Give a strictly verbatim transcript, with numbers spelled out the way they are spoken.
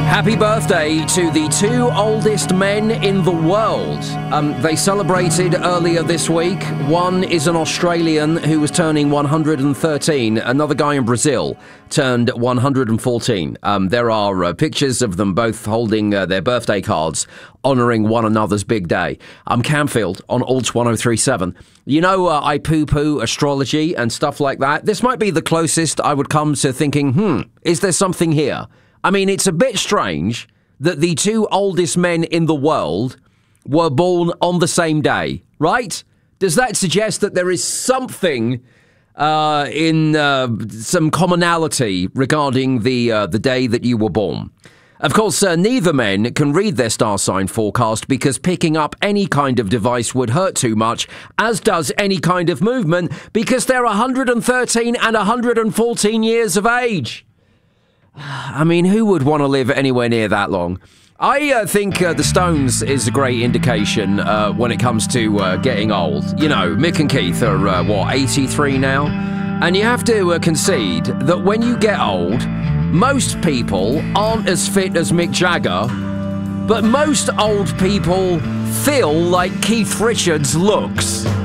Happy birthday to the two oldest men in the world. Um, they celebrated earlier this week. One is an Australian who was turning one hundred thirteen. Another guy in Brazil turned one hundred fourteen. Um, there are uh, pictures of them both holding uh, their birthday cards, honouring one another's big day. I'm Camfield on Alt one oh three point seven. You know, uh, I poo-poo astrology and stuff like that. This might be the closest I would come to thinking, hmm, is there something here? I mean, it's a bit strange that the two oldest men in the world were born on the same day, right? Does that suggest that there is something uh, in uh, some commonality regarding the uh, the day that you were born? Of course, uh, neither men can read their star sign forecast because picking up any kind of device would hurt too much, as does any kind of movement, because they're one hundred thirteen and one hundred fourteen years of age. I mean, who would want to live anywhere near that long? I uh, think uh, the Stones is a great indication uh, when it comes to uh, getting old. You know, Mick and Keith are, uh, what, eighty-three now? And you have to uh, concede that when you get old, most people aren't as fit as Mick Jagger, but most old people feel like Keith Richards looks.